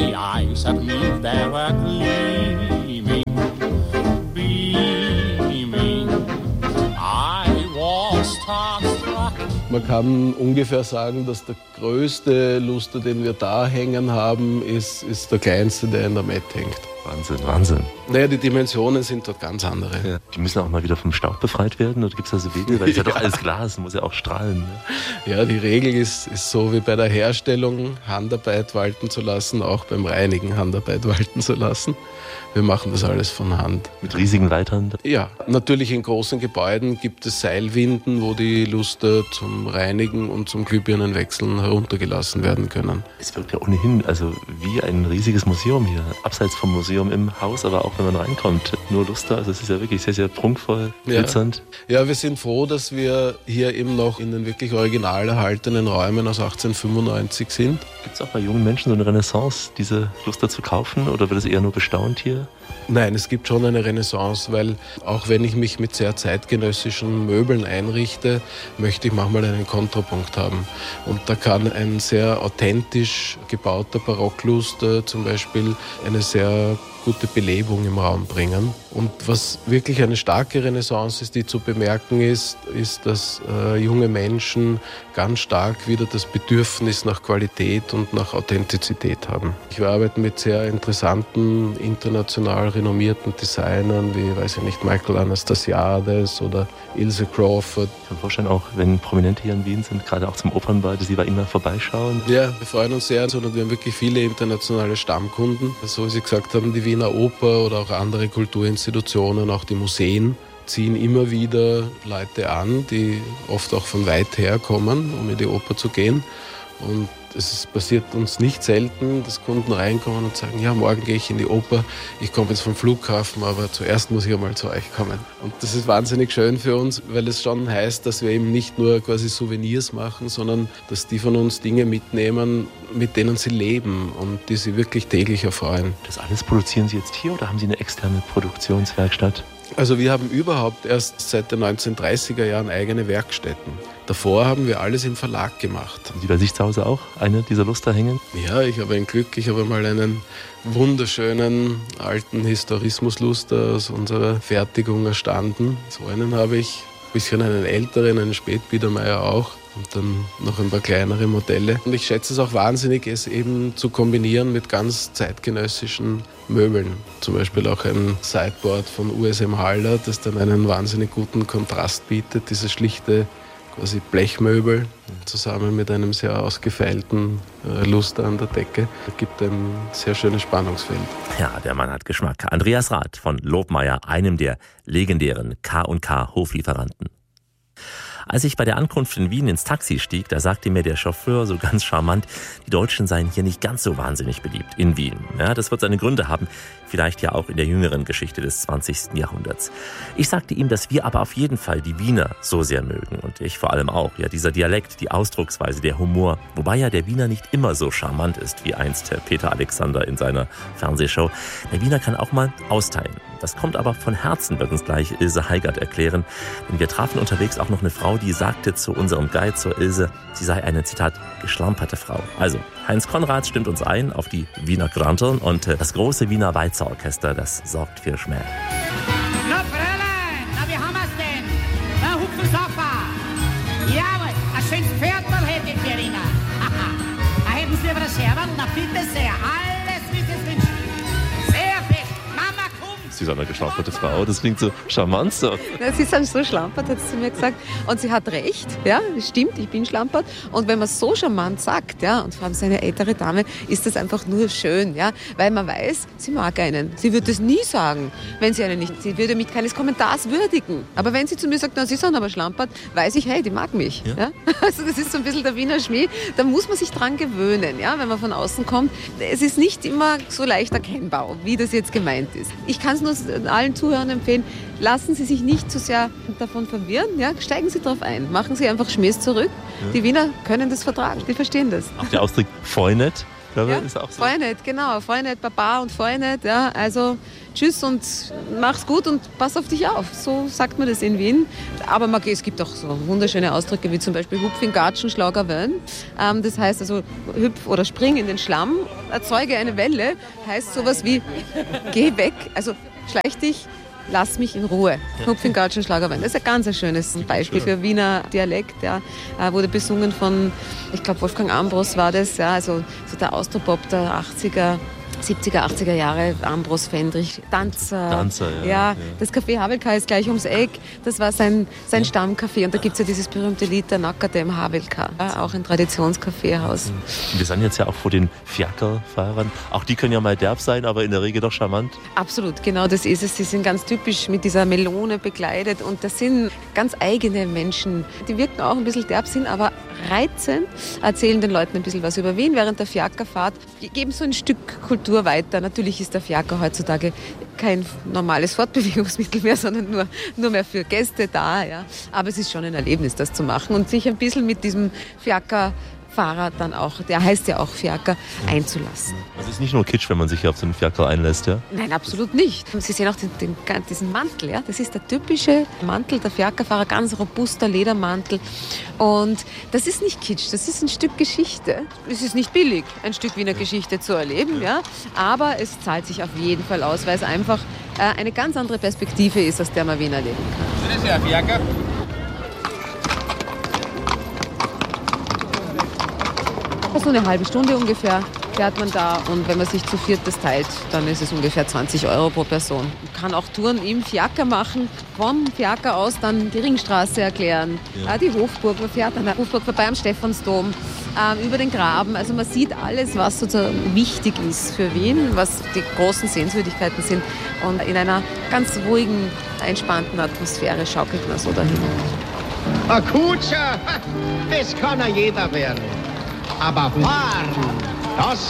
The eyes that moved there were gleaming, beaming. I was starstruck. Man kann ungefähr sagen, dass der größte Luster, den wir da hängen haben, ist der kleinste, der in der Met hängt. Wahnsinn. Naja, die Dimensionen sind dort ganz andere. Ja. Die müssen auch mal wieder vom Staub befreit werden, oder gibt es da so Wege? Weil es ja doch alles Glas, muss ja auch strahlen. Ne? Ja, die Regel ist so wie bei der Herstellung, Handarbeit walten zu lassen, auch beim Reinigen Handarbeit walten zu lassen. Wir machen das alles von Hand. Mit riesigen Leitern? Ja, natürlich in großen Gebäuden gibt es Seilwinden, wo die Luster zum Reinigen und zum Glühbirnenwechseln heruntergelassen werden können. Es wirkt ja ohnehin also wie ein riesiges Museum hier. Abseits vom Museum im Haus, aber auch wenn man reinkommt. Nur Luster, also es ist ja wirklich sehr, sehr prunkvoll, glitzernd. Ja, wir sind froh, dass wir hier eben noch in den wirklich original erhaltenen Räumen aus 1895 sind. Gibt es auch bei jungen Menschen so eine Renaissance, diese Luster zu kaufen, oder wird es eher nur bestaunt hier? Nein, es gibt schon eine Renaissance, weil auch wenn ich mich mit sehr zeitgenössischen Möbeln einrichte, möchte ich manchmal einen Kontrapunkt haben. Und da kann ein sehr authentisch gebauter Barockluster zum Beispiel eine sehr gute Belebung im Raum bringen. Und was wirklich eine starke Renaissance ist, die zu bemerken ist, dass junge Menschen ganz stark wieder das Bedürfnis nach Qualität und nach Authentizität haben. Wir arbeiten mit sehr interessanten, international renommierten Designern wie, weiß ich nicht, Michael Anastasiades oder Ilse Crawford. Ich kann mir vorstellen, auch wenn Prominente hier in Wien sind, gerade auch zum Opernball, dass sie bei Ihnen vorbeischauen. Ja, wir freuen uns sehr, sondern wir haben wirklich viele internationale Stammkunden. So wie Sie gesagt haben, die Wiener Oper oder auch andere Kulturinstitutionen, auch die Museen, ziehen immer wieder Leute an, die oft auch von weit her kommen, um in die Oper zu gehen. Und es passiert uns nicht selten, dass Kunden reinkommen und sagen, ja, morgen gehe ich in die Oper, ich komme jetzt vom Flughafen, aber zuerst muss ich einmal zu euch kommen. Und das ist wahnsinnig schön für uns, weil es schon heißt, dass wir eben nicht nur quasi Souvenirs machen, sondern dass die von uns Dinge mitnehmen, mit denen sie leben und die sie wirklich täglich erfreuen. Das alles produzieren Sie jetzt hier oder haben Sie eine externe Produktionswerkstatt? Also wir haben überhaupt erst seit den 1930er Jahren eigene Werkstätten. Davor haben wir alles im Verlag gemacht. Haben Sie bei sich zu Hause auch eine dieser Luster hängen? Ja, ich habe ein Glück. Ich habe mal einen wunderschönen alten Historismusluster aus unserer Fertigung erstanden. So einen habe ich, ein bisschen einen älteren, einen Spätbiedermeier auch. Und dann noch ein paar kleinere Modelle. Und ich schätze es auch wahnsinnig, es eben zu kombinieren mit ganz zeitgenössischen Möbeln. Zum Beispiel auch ein Sideboard von USM Haller, das dann einen wahnsinnig guten Kontrast bietet. Dieses schlichte quasi Blechmöbel zusammen mit einem sehr ausgefeilten Luster an der Decke. Das gibt ein sehr schönes Spannungsfeld. Ja, der Mann hat Geschmack. Andreas Rath von Lobmeier, einem der legendären K&K Hoflieferanten. Als ich bei der Ankunft in Wien ins Taxi stieg, da sagte mir der Chauffeur so ganz charmant, die Deutschen seien hier nicht ganz so wahnsinnig beliebt in Wien. Ja, das wird seine Gründe haben, vielleicht ja auch in der jüngeren Geschichte des 20. Jahrhunderts. Ich sagte ihm, dass wir aber auf jeden Fall die Wiener so sehr mögen und ich vor allem auch. Ja, dieser Dialekt, die Ausdrucksweise, der Humor, wobei ja der Wiener nicht immer so charmant ist wie einst Herr Peter Alexander in seiner Fernsehshow. Der Wiener kann auch mal austeilen. Das kommt aber von Herzen, wird uns gleich Ilse Heigert erklären. Denn wir trafen unterwegs auch noch eine Frau, die sagte zu unserem Guide, zur Ilse, sie sei eine, Zitat, geschlamperte Frau. Also, Heinz Konrad stimmt uns ein auf die Wiener Grantern und das große Wiener Walzerorchester, das sorgt für Schmäh. Na, Fräulein, na, wie haben wir's denn? Na, hupfen Sofa. Jawohl, ein schönes Pferdl hätte ich für Ihnen. Haha, da hätten Sie aber ein Scherberl, na bitte sehr, alles wie Sie es wünschen. Sehr fest, Mama, komm. Sie sind eine geschlamperte Frau, das klingt so charmant so. Ja, sie sind so schlampert, hat sie zu mir gesagt. Und sie hat recht, ja, das stimmt, ich bin schlampert. Und wenn man so charmant sagt, ja, und vor allem so eine ältere Dame, ist das einfach nur schön, ja, weil man weiß, sie mag einen. Sie würde es nie sagen, wenn sie einen nicht, sie würde mich keines Kommentars würdigen. Aber wenn sie zu mir sagt, na, sie sind aber schlampert, weiß ich, hey, die mag mich. Ja? Ja? Also das ist so ein bisschen der Wiener Schmäh, da muss man sich dran gewöhnen, ja, wenn man von außen kommt. Es ist nicht immer so leicht erkennbar, wie das jetzt gemeint ist. Ich kann es nur allen Zuhörern empfehlen, lassen Sie sich nicht zu sehr davon verwirren, ja? Steigen Sie darauf ein, machen Sie einfach Schmähs zurück. Ja. Die Wiener können das vertragen, die verstehen das. Auch der Ausdruck Freundet, ja, ist auch so. Freundet, genau, Freundet, Baba und Freundet, ja, also tschüss und mach's gut und pass auf dich auf. So sagt man das in Wien. Aber es gibt auch so wunderschöne Ausdrücke wie zum Beispiel hupf in Gatschen, schlag a Wellen. Das heißt also hüpf oder spring in den Schlamm, erzeuge eine Welle, heißt sowas wie geh weg, also schleich dich, lass mich in Ruhe. Hupf in Gatschen, schlag a Wellen. Das ist ein ganz schönes Beispiel für Wiener Dialekt. Ja. Wurde besungen von, ich glaube Wolfgang Ambros war das, ja, also so der Austropop der 70er, 80er Jahre, Ambros, Fendrich, Danzer. Ja. Das Café Havelka ist gleich ums Eck. Das war sein Stammcafé. Und da gibt es ja dieses berühmte Lied der Nacker dem Havelka. Ja, auch ein Traditionskaffeehaus. Wir sind jetzt ja auch vor den Fiakerfahrern. Auch die können ja mal derb sein, aber in der Regel doch charmant. Absolut, genau das ist es. Sie sind ganz typisch mit dieser Melone begleitet. Und das sind ganz eigene Menschen. Die wirken auch ein bisschen derb, sind aber reizend, erzählen den Leuten ein bisschen was über Wien während der Fiakerfahrt. Die geben so ein Stück Kultur weiter. Natürlich ist der Fiaker heutzutage kein normales Fortbewegungsmittel mehr, sondern nur mehr für Gäste da. Ja. Aber es ist schon ein Erlebnis, das zu machen und sich ein bisschen mit diesem Fiakerfahrer dann auch, der heißt ja auch Fiaker, einzulassen. Also es ist nicht nur Kitsch, wenn man sich hier auf so einen Fiaker einlässt, ja? Nein, absolut nicht. Sie sehen auch diesen Mantel, ja? Das ist der typische Mantel der Fiakerfahrer, ganz robuster Ledermantel. Und das ist nicht Kitsch, das ist ein Stück Geschichte. Es ist nicht billig, ein Stück Wiener Geschichte zu erleben, ja? Aber es zahlt sich auf jeden Fall aus, weil es einfach eine ganz andere Perspektive ist, aus der man Wien erleben kann. Das ist ja ein Fiaker. So eine halbe Stunde ungefähr fährt man da und wenn man sich zu viert das teilt, dann ist es ungefähr 20 € pro Person. Man kann auch Touren im Fiaker machen, vom Fiaker aus dann die Ringstraße erklären, die Hofburg, man fährt an der Hofburg vorbei am Stephansdom, über den Graben. Also man sieht alles, was sozusagen wichtig ist für Wien, was die großen Sehenswürdigkeiten sind und in einer ganz ruhigen, entspannten Atmosphäre schaukelt man so dahin. Ein Kutscher, das kann ja jeder werden. Aber fahren, das